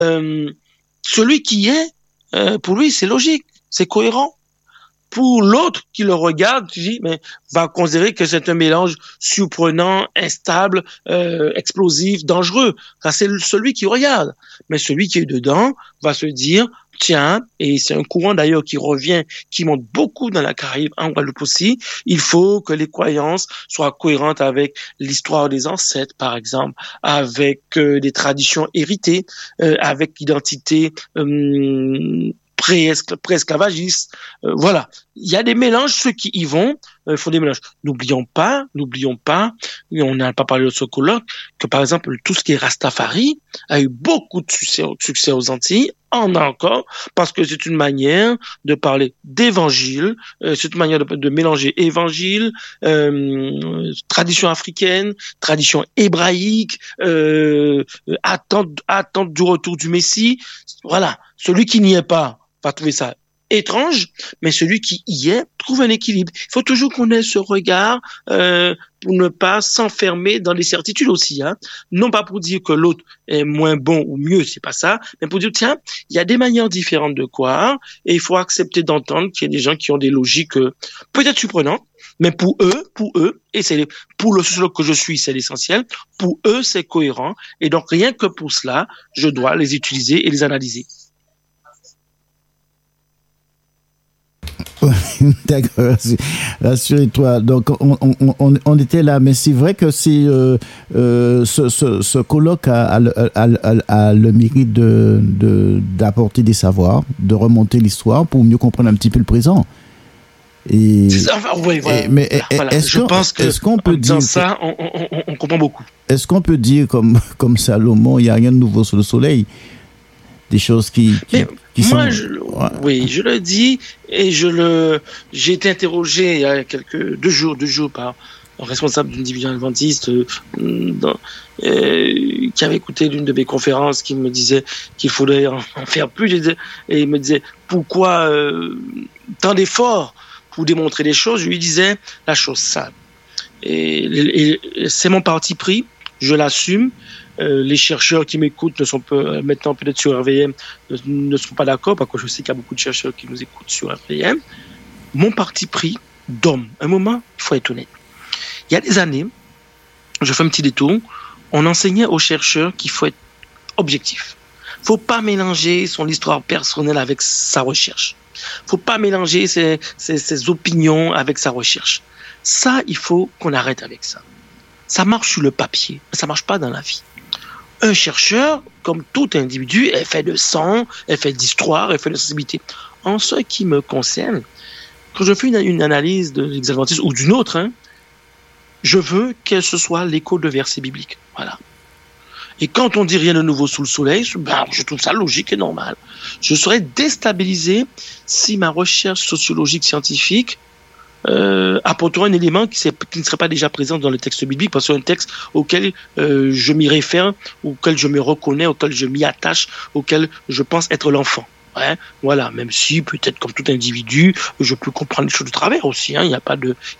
Celui qui est, pour lui, c'est logique, c'est cohérent. Pour l'autre qui le regarde, tu dis, mais va considérer que c'est un mélange surprenant, instable, explosif, dangereux. Ça, c'est celui qui regarde. Mais celui qui est dedans va se dire, tiens, et c'est un courant d'ailleurs qui revient, qui monte beaucoup dans la Caraïbe, en Guadeloupe aussi, il faut que les croyances soient cohérentes avec l'histoire des ancêtres, par exemple, avec des traditions héritées, avec l'identité pré-esclavagistes. Voilà. Il y a des mélanges, ceux qui y vont, font des mélanges. N'oublions pas, et on n'a pas parlé de ce colloque, que par exemple, tout ce qui est Rastafari a eu beaucoup de succès aux Antilles, en a encore, parce que c'est une manière de parler d'évangile, c'est une manière de mélanger évangile, tradition africaine, tradition hébraïque, attente du retour du Messie. Voilà. Celui qui n'y est pas va trouver ça étrange, mais celui qui y est trouve un équilibre. Il faut toujours qu'on ait ce regard pour ne pas s'enfermer dans les certitudes aussi. Hein. Non pas pour dire que l'autre est moins bon ou mieux, c'est pas ça, mais pour dire, tiens, il y a des manières différentes de croire et il faut accepter d'entendre qu'il y a des gens qui ont des logiques peut-être surprenantes, mais pour eux, et c'est pour le sociologue que je suis, c'est l'essentiel, pour eux, c'est cohérent et donc rien que pour cela, je dois les utiliser et les analyser. D'accord, rassurez-toi. Donc, on était là, mais c'est vrai que ce colloque a le mérite d'apporter des savoirs, de remonter l'histoire pour mieux comprendre un petit peu le présent. Et, oui, voilà. Mais voilà. Je pense que est-ce qu'on peut dire ça, on comprend beaucoup. Est-ce qu'on peut dire comme Salomon, il n'y a rien de nouveau sous le soleil? Des choses qui moi, sont... oui, je le dis et j'ai été interrogé il y a deux jours par un responsable d'une division adventiste qui avait écouté l'une de mes conférences, qui me disait qu'il faudrait en faire plus, et il me disait pourquoi tant d'efforts pour démontrer les choses. Je lui disais la chose simple, et c'est mon parti pris, je l'assume. Les chercheurs qui m'écoutent ne sont pas, maintenant peut-être sur RVM, ne sont pas d'accord, parce que je sais qu'il y a beaucoup de chercheurs qui nous écoutent sur RVM. Mon parti pris d'homme, un moment, il faut être honnête. Il y a des années, je fais un petit détour, on enseignait aux chercheurs qu'il faut être objectif. Il ne faut pas mélanger son histoire personnelle avec sa recherche. Il ne faut pas mélanger ses opinions avec sa recherche. Ça, il faut qu'on arrête avec ça. Ça marche sur le papier, mais ça ne marche pas dans la vie. Un chercheur, comme tout individu, est fait de sang, est fait d'histoire, est fait de sensibilité. En ce qui me concerne, quand je fais une analyse de l'Église ou d'une autre, je veux que ce soit l'écho de versets bibliques. Voilà. Et quand on dit rien de nouveau sous le soleil, je trouve ça logique et normal. Je serais déstabilisé si ma recherche sociologique scientifique apportera un élément qui ne serait pas déjà présent dans le texte biblique, parce que c'est un texte auquel je m'y réfère, auquel je me reconnais, auquel je m'y attache, auquel je pense être l'enfant. Ouais, voilà, même si peut-être comme tout individu, je peux comprendre les choses de travers aussi. Il n'y a pas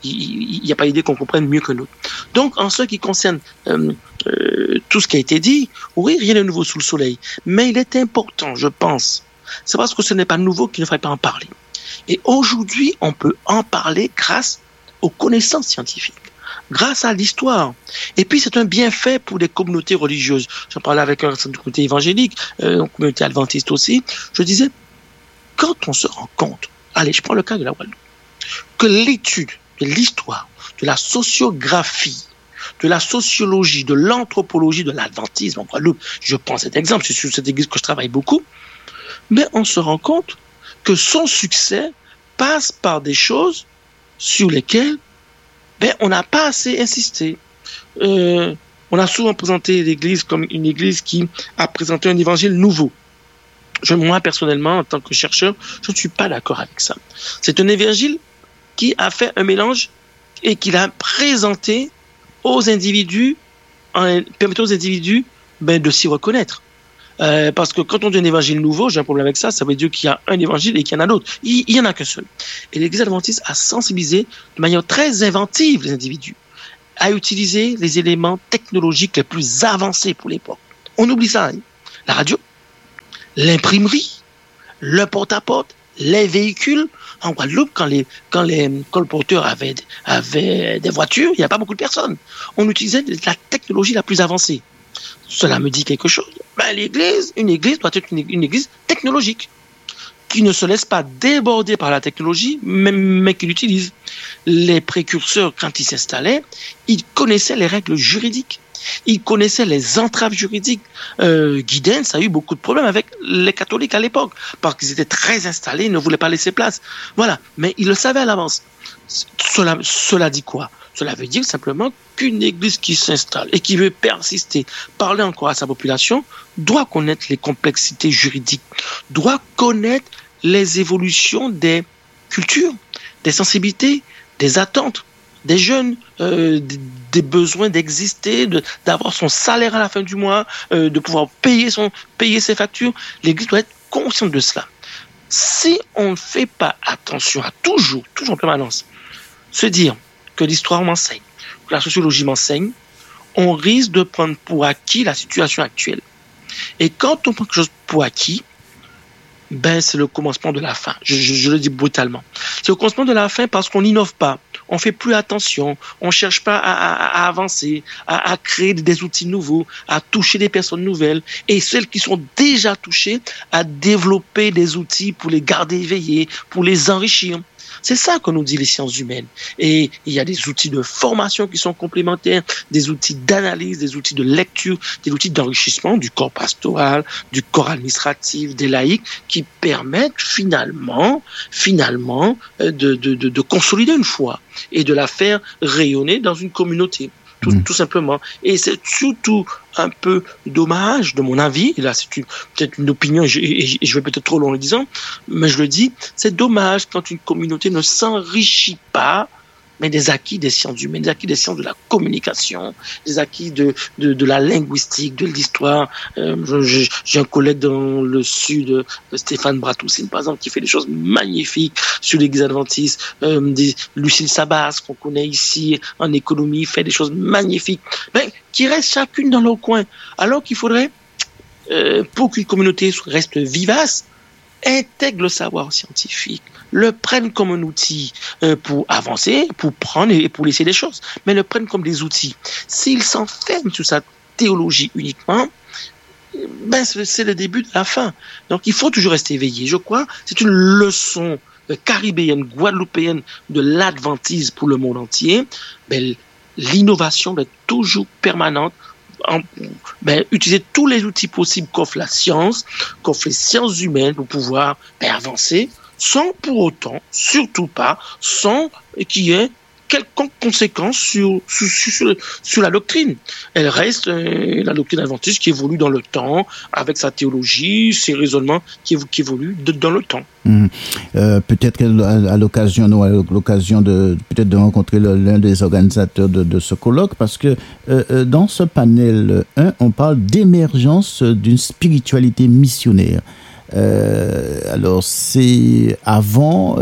d'idée qu'on comprenne mieux que l'autre. Donc, en ce qui concerne tout ce qui a été dit, oui, rien de nouveau sous le soleil. Mais il est important, je pense. C'est parce que ce n'est pas nouveau qu'il ne faudrait pas en parler. Et aujourd'hui, on peut en parler grâce aux connaissances scientifiques, grâce à l'histoire. Et puis, c'est un bienfait pour les communautés religieuses. J'en parlais avec un communauté évangélique, une communauté adventiste aussi. Je disais, quand on se rend compte, allez, je prends le cas de la Guadeloupe, que l'étude de l'histoire, de la sociographie, de la sociologie, de l'anthropologie, de l'adventisme en Guadeloupe, je prends cet exemple, c'est sur cette église que je travaille beaucoup, mais on se rend compte que son succès passe par des choses sur lesquelles on n'a pas assez insisté. On a souvent présenté l'Église comme une Église qui a présenté un évangile nouveau. Moi, personnellement, en tant que chercheur, je ne suis pas d'accord avec ça. C'est un évangile qui a fait un mélange et qu'il a présenté aux individus, en permettant aux individus de s'y reconnaître. Parce que quand on dit un évangile nouveau, j'ai un problème avec ça, ça veut dire qu'il y a un évangile et qu'il y en a d'autres. Il y en a qu'un seul. Et l'Église adventiste a sensibilisé de manière très inventive les individus à utiliser les éléments technologiques les plus avancés pour l'époque. On oublie ça, hein. La radio, l'imprimerie, le porte-à-porte, les véhicules. En Guadeloupe, quand les colporteurs avaient des voitures, il n'y a pas beaucoup de personnes. On utilisait la technologie la plus avancée. Cela me dit quelque chose. Une église doit être une église technologique, qui ne se laisse pas déborder par la technologie, mais qui l'utilise. Les précurseurs, quand ils s'installaient, ils connaissaient les règles juridiques. Ils connaissaient les entraves juridiques. Giddens a eu beaucoup de problèmes avec les catholiques à l'époque, parce qu'ils étaient très installés, ils ne voulaient pas laisser place. Voilà, mais ils le savaient à l'avance. Cela dit quoi? Cela veut dire simplement qu'une église qui s'installe et qui veut persister, parler encore à sa population, doit connaître les complexités juridiques, doit connaître les évolutions des cultures, des sensibilités, des attentes des jeunes, des besoins d'exister, d'avoir son salaire à la fin du mois, de pouvoir payer ses factures. L'Église doit être consciente de cela. Si on ne fait pas attention à toujours en permanence, se dire que l'histoire m'enseigne, que la sociologie m'enseigne, on risque de prendre pour acquis la situation actuelle. Et quand on prend quelque chose pour acquis, c'est le commencement de la fin. Je le dis brutalement. C'est le commencement de la fin parce qu'on n'innove pas. On fait plus attention. On cherche pas à avancer, à créer des outils nouveaux, à toucher des personnes nouvelles. Et celles qui sont déjà touchées, à développer des outils pour les garder éveillés, pour les enrichir. C'est ça que nous dit les sciences humaines. Et il y a des outils de formation qui sont complémentaires, des outils d'analyse, des outils de lecture, des outils d'enrichissement du corps pastoral, du corps administratif, des laïcs, qui permettent finalement de consolider une foi et de la faire rayonner dans une communauté. Tout simplement. Et c'est surtout un peu dommage, de mon avis, et là c'est peut-être une opinion, et je vais peut-être trop loin en le disant, mais je le dis, c'est dommage quand une communauté ne s'enrichit pas, mais des acquis des sciences humaines, des acquis des sciences de la communication, des acquis de la linguistique, de l'histoire. J'ai un collègue dans le sud, Stéphane Bratoussine, par exemple, qui fait des choses magnifiques sur l'Église adventiste. Lucille Sabas, qu'on connaît ici en économie, fait des choses magnifiques, mais qui restent chacune dans leur coin. Alors qu'il faudrait, pour qu'une communauté reste vivace, intègre le savoir scientifique, le prennent comme un outil pour avancer, pour prendre et pour laisser des choses, mais le prennent comme des outils. S'il s'enferme sur sa théologie uniquement, c'est le début de la fin. Donc il faut toujours rester éveillé. Je crois c'est une leçon caribéenne, guadeloupéenne de l'adventisme pour le monde entier. L'innovation est toujours permanente. Utiliser tous les outils possibles qu'offre la science, qu'offre les sciences humaines pour pouvoir avancer, sans pour autant, surtout pas, sans qu'il y ait quelconque conséquence sur la doctrine. Elle reste la doctrine adventiste qui évolue dans le temps, avec sa théologie, ses raisonnements qui évoluent dans le temps. Peut-être qu'à l'occasion, nous avons l'occasion de rencontrer l'un des organisateurs de ce colloque, parce que dans ce panel 1, on parle d'émergence d'une spiritualité missionnaire. Alors, c'est avant...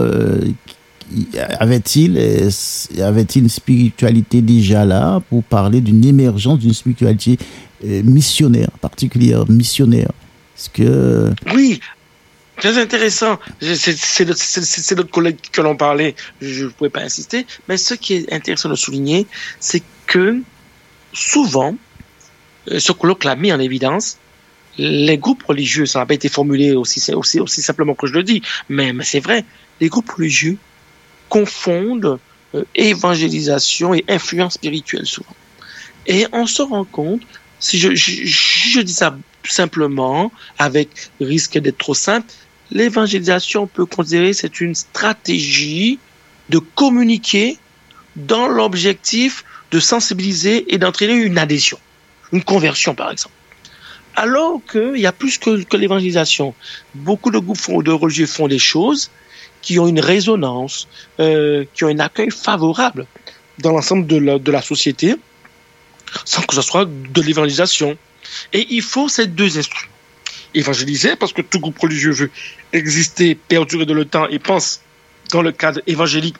avait-il une spiritualité déjà là pour parler d'une émergence d'une spiritualité missionnaire, particulière, missionnaire? Est-ce que... Oui, très intéressant. C'est notre collègue que l'on parlait, je ne pouvais pas insister, mais ce qui est intéressant de souligner, c'est que souvent, ce colloque l'a mis en évidence, les groupes religieux, ça n'a pas été formulé aussi simplement que je le dis, mais c'est vrai, les groupes religieux confondent évangélisation et influence spirituelle souvent. Et on se rend compte, si je dis ça simplement, avec risque d'être trop simple, l'évangélisation, on peut considérer c'est une stratégie de communiquer dans l'objectif de sensibiliser et d'entraîner une adhésion, une conversion par exemple. Alors qu'il y a plus que l'évangélisation. Beaucoup de groupes de religieux font des choses qui ont une résonance, qui ont un accueil favorable dans l'ensemble de la société, sans que ce soit de l'évangélisation. Et il faut ces deux instruments. Évangéliser, parce que tout groupe religieux veut exister, perdurer dans le temps et pense dans le cadre évangélique,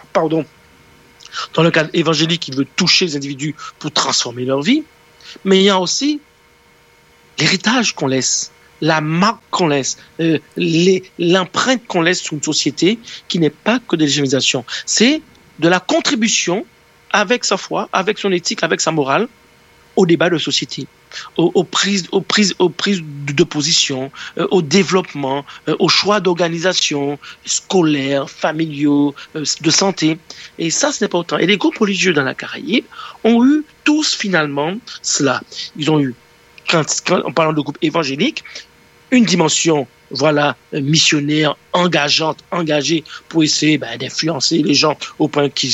dans le cadre évangélique, il veut toucher les individus pour transformer leur vie. Mais il y a aussi l'héritage qu'on laisse, la marque qu'on laisse, l'empreinte qu'on laisse sur une société qui n'est pas que de l'hégémonisation. C'est de la contribution avec sa foi, avec son éthique, avec sa morale, au débat de société, aux prises de position, au développement, aux choix d'organisation scolaires, familiaux, de santé. Et ça, ce n'est pas autant. Et les groupes religieux dans la Caraïbe ont eu tous finalement cela. Ils ont eu, quand en parlant de groupes évangéliques, une dimension, missionnaire, engagée pour essayer d'influencer les gens au point qu'ils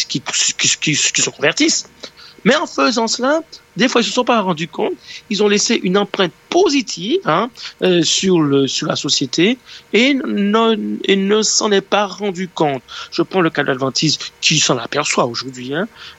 se convertissent. Mais en faisant cela, des fois, ils ne se sont pas rendus compte. Ils ont laissé une empreinte positive sur la société et ne s'en est pas rendu compte. Je prends le cas de l'Adventiste qui s'en aperçoit aujourd'hui.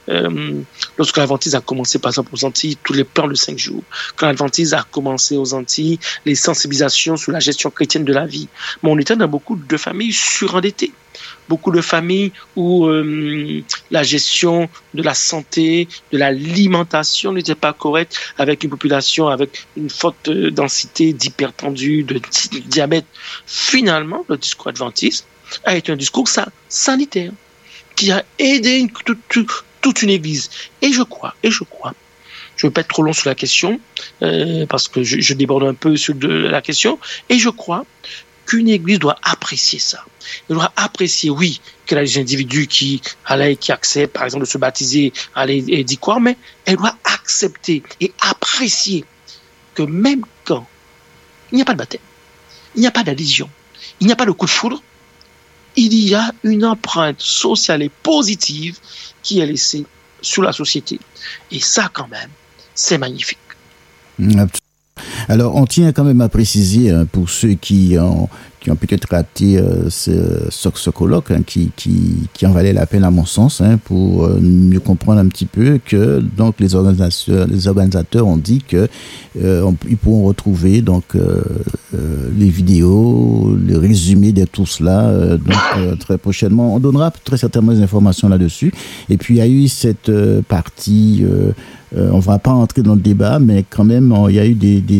Lorsque l'Adventiste a commencé, par exemple, aux Antilles, tous les plans de 5 jours. Quand l'Adventiste a commencé aux Antilles, les sensibilisations sur la gestion chrétienne de la vie. Mais on était dans beaucoup de familles surendettées. Beaucoup de familles où la gestion de la santé, de l'alimentation n'était pas correcte, avec une population avec une forte densité d'hypertendus, de diabète. Finalement, le discours adventiste a été un discours sanitaire qui a aidé toute une église. Et je crois, je ne vais pas être trop long sur la question, parce que je déborde un peu sur la question, et je crois qu'une église doit apprécier ça. Elle doit apprécier, oui, qu'elle a des individus qui acceptent, par exemple, de se baptiser, et d'y croire, mais elle doit accepter et apprécier que même quand il n'y a pas de baptême, il n'y a pas d'adhésion, il n'y a pas de coup de foudre, il y a une empreinte sociale et positive qui est laissée sur la société. Et ça, quand même, c'est magnifique. Alors, on tient quand même à préciser, pour ceux qui ont peut-être raté ce colloque, qui en valait la peine à mon sens, pour mieux comprendre un petit peu, que donc les organisateurs ont dit que ils pourront retrouver donc les vidéos, le résumé de tout cela, très prochainement. On donnera très certainement des informations là-dessus. Et puis il y a eu cette partie. On va pas entrer dans le débat, mais quand même, il y a eu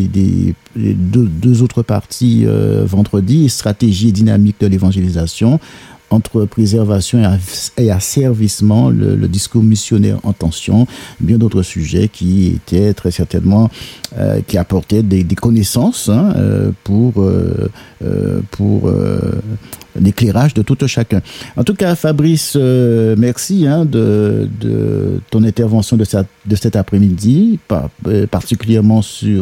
deux autres parties vendredi, stratégie et dynamique de l'évangélisation, entre préservation et asservissement, le discours missionnaire en tension, bien d'autres sujets qui étaient très certainement, qui apportaient des connaissances pour l'éclairage de tout chacun. En tout cas, Fabrice, merci de ton intervention de cet après-midi, particulièrement sur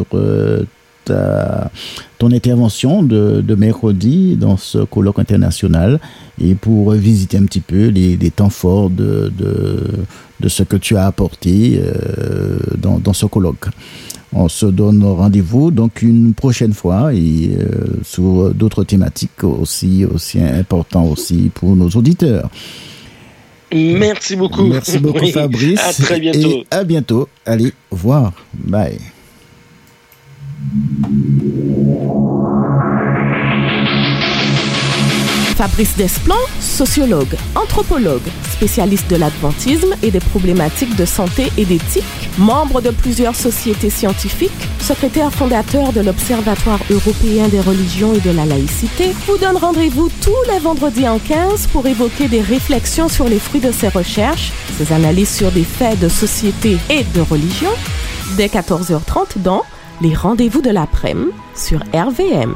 ton intervention de mercredi dans ce colloque international, et pour visiter un petit peu les temps forts de ce que tu as apporté dans ce colloque. On se donne rendez-vous donc une prochaine fois, et sur d'autres thématiques aussi importantes aussi pour nos auditeurs. Merci beaucoup. Merci beaucoup, Fabrice. À très bientôt. Et à bientôt. Allez, au revoir. Bye. Fabrice Desplan, sociologue, anthropologue, spécialiste de l'adventisme et des problématiques de santé et d'éthique, membre de plusieurs sociétés scientifiques, secrétaire fondateur de l'Observatoire européen des religions et de la laïcité, vous donne rendez-vous tous les vendredis en 15 pour évoquer des réflexions sur les fruits de ses recherches, ses analyses sur des faits de société et de religion, dès 14h30 dans Les Rendez-vous de l'après-midi sur RVM.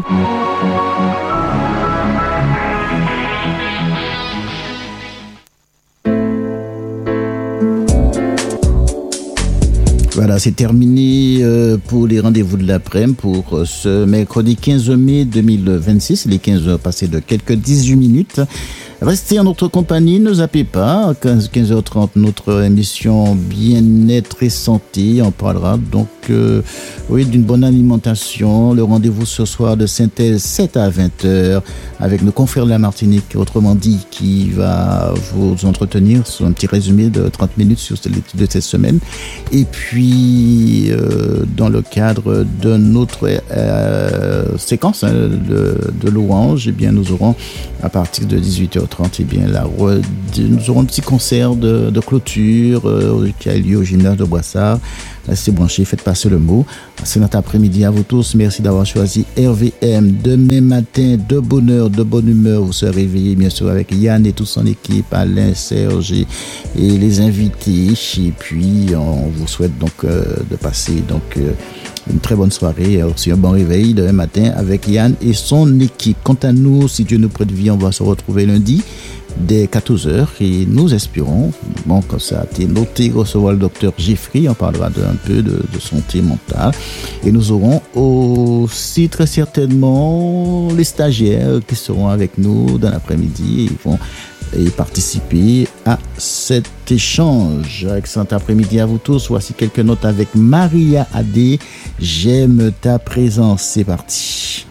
Voilà, c'est terminé pour les rendez-vous de l'après-midi pour ce mercredi 15 mai 2026. Les 15 heures passées de quelques 18 minutes. Restez en notre compagnie, ne zappez pas. À 15h30, notre émission Bien-être et Santé. On parlera donc d'une bonne alimentation. Le rendez-vous ce soir de Synthèse 7 à 20h avec nos confrères de la Martinique, autrement dit, qui va vous entretenir sur un petit résumé de 30 minutes sur l'étude de cette semaine. Et puis, dans le cadre de notre séquence de louanges, eh bien, nous aurons à partir de 18h30 20h30, eh bien, nous aurons un petit concert de clôture qui a lieu au gymnase de Boissard. Restez branchés, faites passer le mot. C'est notre après-midi à vous tous. Merci d'avoir choisi RVM. Demain matin, de bonne heure, de bonne humeur, vous serez réveillés, bien sûr, avec Yann et toute son équipe, Alain, Serge et les invités. Et puis, on vous souhaite donc de passer une très bonne soirée et aussi un bon réveil demain matin avec Yann et son équipe. Quant à nous, si Dieu nous prête vie, on va se retrouver lundi dès 14h et nous espérons, comme ça a été noté, recevoir le docteur Jeffrey. On parlera un peu de santé mentale et nous aurons aussi très certainement les stagiaires qui seront avec nous dans l'après-midi. Ils vont participer à cet échange. Excellent après-midi à vous tous. Voici quelques notes avec Maria Adé. J'aime ta présence. C'est parti.